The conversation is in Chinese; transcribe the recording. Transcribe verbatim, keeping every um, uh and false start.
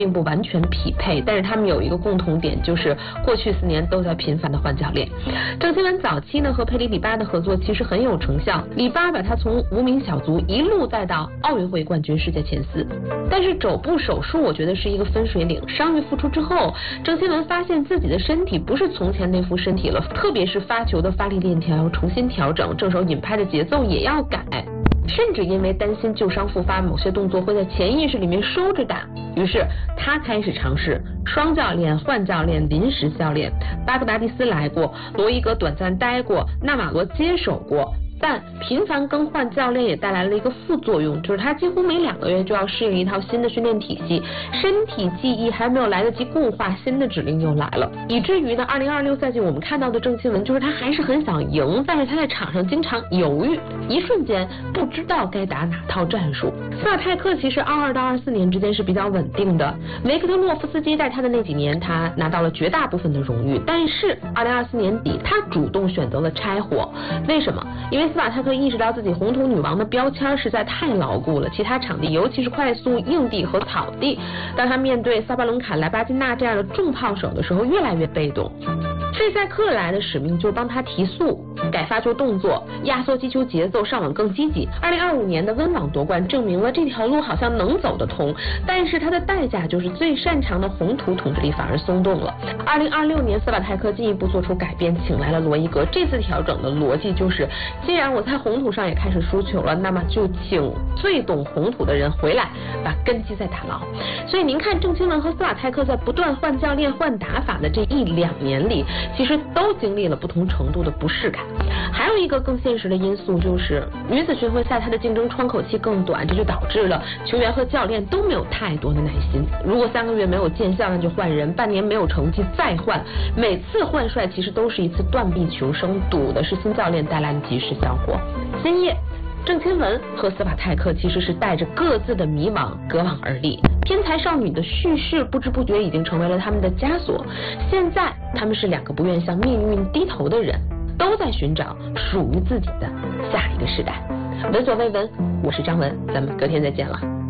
并不完全匹配，但是他们有一个共同点，就是过去四年都在频繁的换教练。郑钦文早期呢和佩里里巴的合作其实很有成效，里巴把他从无名小卒一路带到奥运会冠军、世界前四。但是肘部手术我觉得是一个分水岭，伤愈复出之后，郑钦文发现自己的身体不是从前那副身体了，特别是发球的发力链条要重新调整，正手引拍的节奏也要改。甚至因为担心旧伤复发，某些动作会在潜意识里面收着打，于是他开始尝试双教练、换教练、临时教练。巴格达蒂斯来过，罗伊格短暂待过，纳瓦罗接手过。但频繁更换教练也带来了一个副作用，就是他几乎每两个月就要适应一套新的训练体系，身体记忆还没有来得及固化，新的指令又来了，以至于呢，二零二六赛季我们看到的郑钦文就是他还是很想赢，但是他在场上经常犹豫，一瞬间不知道该打哪套战术。斯瓦泰克其实二二到二四年之间是比较稳定的，维克特洛夫斯基带他的那几年，他拿到了绝大部分的荣誉，但是二零二四年底他主动选择了拆伙，为什么？因为斯瓦泰克意识到自己红土女王的标签实在太牢固了，其他场地尤其是快速硬地和草地，当他面对萨巴伦卡、莱巴金纳这样的重炮手的时候越来越被动。这赛克来的使命就是帮他提速，改发球动作，压缩击球节奏，上网更积极。二零二五年的温网夺冠证明了这条路好像能走得通，但是它的代价就是最擅长的红土统治力反而松动了。二零二六年斯瓦泰克进一步做出改变，请来了罗伊格，这次调整的逻辑就是既然我在红土上也开始输球了，那么就请最懂红土的人回来把根基再打牢。所以您看郑钦文和斯瓦泰克在不断换教练换打法的这一两年里，其实都经历了不同程度的不适感。还有一个更现实的因素就是女子巡回赛它的竞争窗口期更短，这就导致了球员和教练都没有太多的耐心，如果三个月没有见效那就换人，半年没有成绩再换，每次换帅其实都是一次断臂求生，赌的是新教练带来的及时效果。今夜郑钦文和斯瓦泰克其实是带着各自的迷惘隔网而立，天才少女的叙事不知不觉已经成为了他们的枷锁，现在他们是两个不愿向命运低头的人，都在寻找属于自己的下一个时代。闻所未闻，我是张文，咱们隔天再见了。